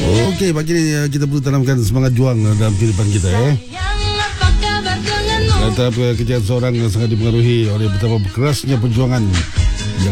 Okey, pagi ni kita perlu tanamkan semangat juang dalam kehidupan kita Tetap kerjaan seorang sangat dipengaruhi oleh betapa kerasnya perjuangan